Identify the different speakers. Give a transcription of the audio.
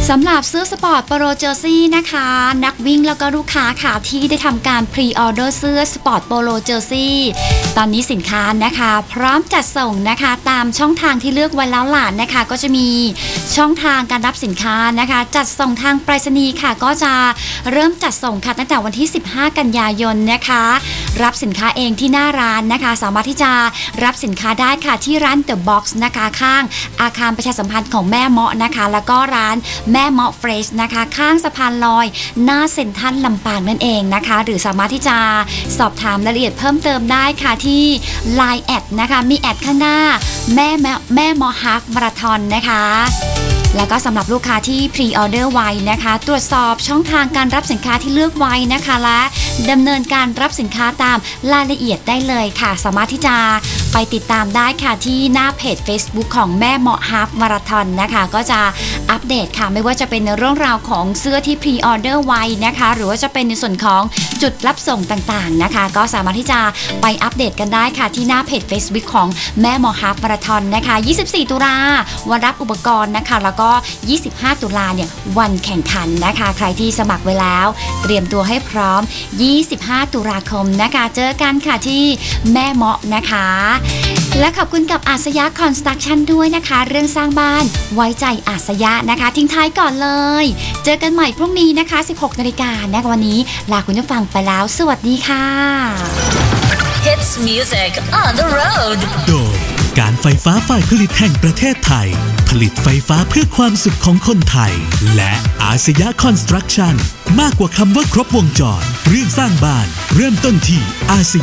Speaker 1: สำหรับเสื้อสปอร์ตโปโลเจอร์ซี่นะคะนักวิ่งแล้วก็ลูกค้าค่ะที่ได้ทำการพรีออเดอร์เสื้อสปอร์ตโปโลเจอร์ซี่ตอนนี้สินค้านะคะพร้อมจัดส่งนะคะตามช่องทางที่เลือกไว้แล้วล่ะนะคะก็จะมีช่องทางการรับสินค้านะคะจัดส่งทางไปรษณีย์ค่ะก็จะเริ่มจัดส่งค่ะตั้งแต่วันที่15กันยายนนะคะรับสินค้าเองที่หน้าร้านนะคะสามารถที่จะรับสินค้าได้ค่ะที่ร้าน The Box นะคะข้างอาคารประชาสัมพันธ์ของแม่เมาะนะคะแล้วก็ร้านแม่เมาะเฟรชนะคะข้างสะพานลอยหน้าเซ็นทรัลลำปางนั่นเองนะคะหรือสามารถที่จะสอบถามรายละเอียดเพิ่มเติมได้ค่ะที่ Line แอดนะคะมีแอดข้างหน้าแม่เมาะฮักมาราธอนนะคะแล้วก็สำหรับลูกค้าที่พรีออเดอร์ไว้นะคะตรวจสอบช่องทางการรับสินค้าที่เลือกไว้นะคะและดำเนินการรับสินค้าตามรายละเอียดได้เลยค่ะสามารถที่จะไปติดตามได้ค่ะที่หน้าเพจ Facebook ของแม่เมาะฮักมาราธอนนะคะก็จะอัปเดตค่ะไม่ว่าจะเป็นเรื่องราวของเสื้อที่พรีออเดอร์ไว้นะคะหรือว่าจะเป็นในส่วนของจุดรับส่งต่างๆนะคะก็สามารถที่จะไปอัปเดตกันได้ค่ะที่หน้าเพจ Facebook ของแม่เมาะฮักมาราธอนนะคะ24ตุลาวันรับอุปกรณ์นะคะแล้วก็25ตุลาเนี่ยวันแข่งขันนะคะใครที่สมัครไว้แล้วเตรียมตัวให้พร้อม25ตุลาคมนะคะเจอกันค่ะที่แม่เมาะนะคะและขอบคุณกับอาสยะคอนสตรัคชั่นด้วยนะคะเรื่องสร้างบ้านไว้ใจอาสยะนะคะทิ้งท้ายก่อนเลยเจอกันใหม่พรุ่งนี้นะคะ 16 นาฬิกานะคะวันนี้ลาคุณผู้ฟังไปแล้วสวัสดีค่ะ
Speaker 2: Hits music on the road
Speaker 3: โดยการไฟฟ้าฝ่ายผลิตแห่งประเทศไทยผลิตไฟฟ้าเพื่อความสุขของคนไทยและอาสยะคอนสตรัคชั่นมากกว่าคำว่าครบวงจรเรื่องสร้างบ้านเริ่มต้นที่อาส